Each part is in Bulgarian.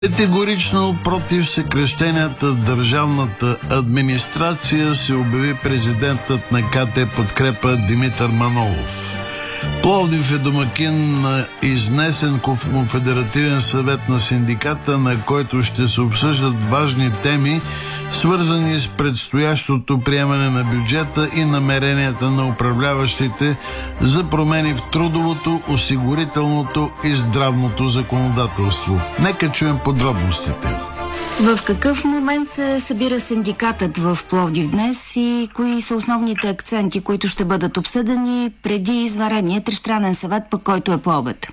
Категорично против съкращенията в държавната администрация се обяви президентът на КТ Подкрепа Димитър Манолов. Пловдив е домакин на изнесен конфедеративен съвет на синдиката, на който ще се обсъждат важни теми, свързани с предстоящото приемане на бюджета и намеренията на управляващите за промени в трудовото, осигурителното и здравното законодателство. Нека чуем подробностите. В какъв момент се събира синдикатът в Пловдив днес и кои са основните акценти, които ще бъдат обсъдени преди извънредния тристранен съвет, пък който е по обед?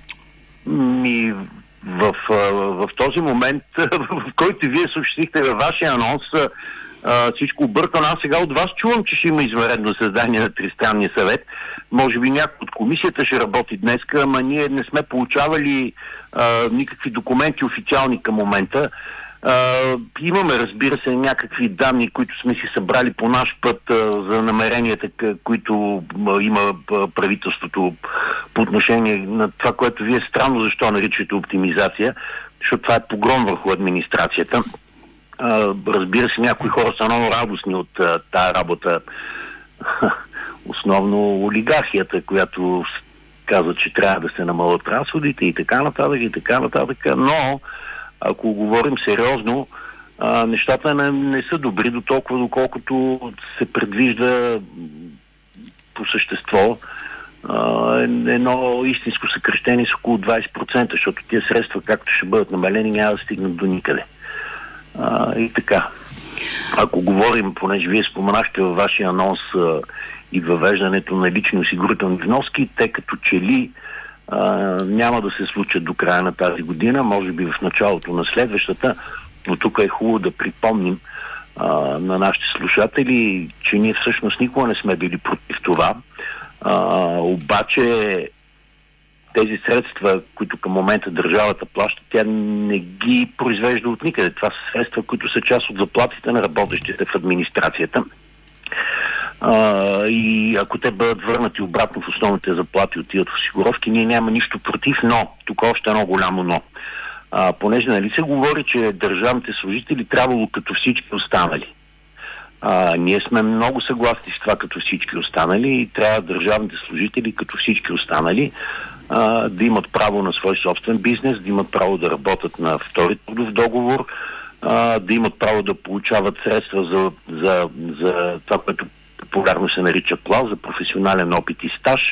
В този момент, в който вие съобщихте във вашия анонс, всичко объркано. Аз сега от вас чувам, че ще има извънредно създание на тристранния съвет. Може би някой от комисията ще работи днес, ама ние не сме получавали никакви документи официални към момента. Имаме, разбира се, някакви данни, които сме си събрали по наш път за намеренията, които има правителството по отношение на това, което вие странно защо наричате оптимизация, защото това е погром върху администрацията. Разбира се, някои хора са много радостни от тая работа. Основно олигархията, която казва, че трябва да се намалят разходите и така нататък, но ако говорим сериозно, нещата не са добри до толкова, доколкото се предвижда по същество едно истинско съкращение с около 20%, защото тия средства, както ще бъдат намалени, няма да стигнат до никъде. И така. Ако говорим, понеже вие споменахте във вашия анонс и въвеждането на лични осигурителни вноски, те като че ли няма да се случат до края на тази година, може би в началото на следващата, но тук е хубаво да припомним на нашите слушатели, че ние всъщност никога не сме били против това. Обаче тези средства, които към момента държавата плаща, тя не ги произвежда от никъде. Това са средства, които са част от заплатите на работещите в администрацията. И ако те бъдат върнати обратно в основните заплати, отиват в осигуровки, ние няма нищо против, но тук още едно голямо но. Понеже нали се говори, че държавните служители трябвало като всички останали. Ние сме много съгласни с това като всички останали и трябва държавните служители като всички останали да имат право на свой собствен бизнес, да имат право да работят на втори трудов договор, да имат право да получават средства за това, което популярно се нарича план, за професионален опит и стаж.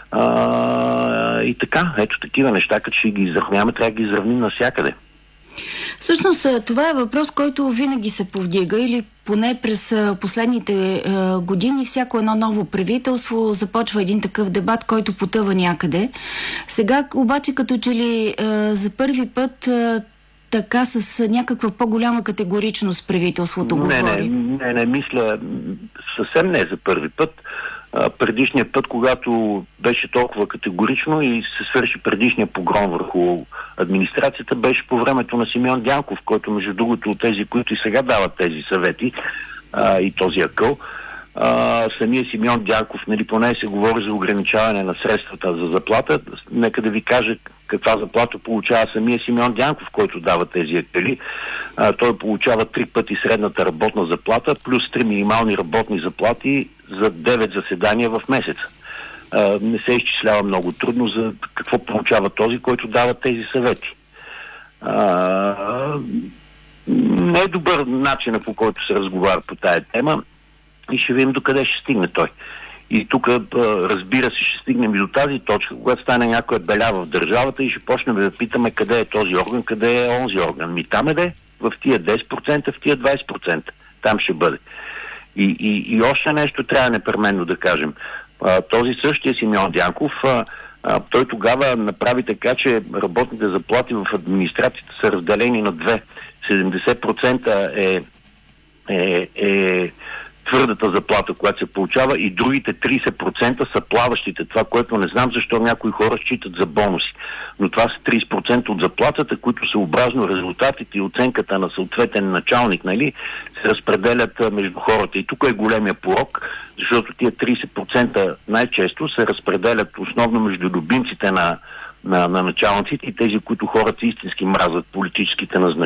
И така, ето такива неща, като ще ги изравняваме, трябва да ги изравним навсякъде. Всъщност, това е въпрос, който винаги се повдига или поне през последните години всяко едно ново правителство започва един такъв дебат, който потъва някъде. Сега обаче като че ли за първи път така с някаква по-голяма категоричност правителството говори? Не, мисля, съвсем не за първи път. Предишния път, когато беше толкова категорично и се свърши предишния погром върху администрацията, беше по времето на Симеон Дянков, който между другото от тези, които и сега дават тези съвети и този акъл. Самия Симеон Дянков, нали, поне се говори за ограничаване на средствата за заплата. Нека да ви кажа каква заплата получава самия Симеон Дянков, който дава тези акъли. Той получава 3 пъти средната работна заплата, плюс 3 минимални работни заплати за 9 заседания в месец. Не се изчислява много трудно за какво получава този, който дава тези съвети. Не е добър начин, по който се разговаря по тая тема и ще видим докъде ще стигне той. И тук, разбира се, ще стигнем и до тази точка, когато стане някоя беля в държавата и ще почнем да питаме къде е този орган, къде е онзи орган. Там е де, в тия 10%, в тия 20%. Там ще бъде. И още нещо трябва непременно да кажем. Този същия Симеон Дянков, той тогава направи така, че работните заплати в администрацията са разделени на две. 70% е твърдата заплата, която се получава, и другите 30% са плаващите. Това, което не знам защо някои хора считат за бонуси. Но това са 30% от заплатата, които съобразно резултатите и оценката на съответен началник, нали, се разпределят между хората. И тук е големия порок, защото тия 30% най-често се разпределят основно между любимците на на началниците и тези, които хората истински мразват, политическите назначения.